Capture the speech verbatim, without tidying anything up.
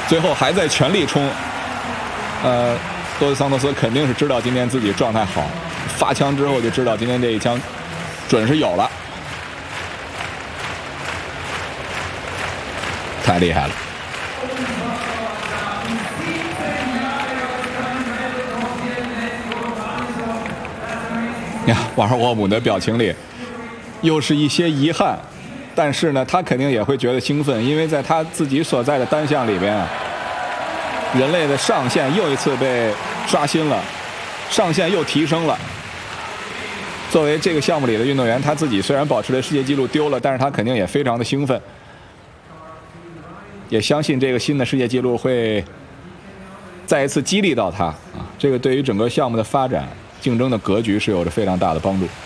最后还在全力冲。呃，多斯桑托斯肯定是知道今天自己状态好，发枪之后就知道今天这一枪准是有了，太厉害了。呀，瓦尔沃姆的表情里又是一些遗憾，但是呢，他肯定也会觉得兴奋，因为在他自己所在的单项里边啊，人类的上限又一次被刷新了，上限又提升了。作为这个项目里的运动员，他自己虽然保持了世界纪录丢了，但是他肯定也非常的兴奋，也相信这个新的世界纪录会再一次激励到他啊，这个对于整个项目的发展、竞争的格局是有着非常大的帮助。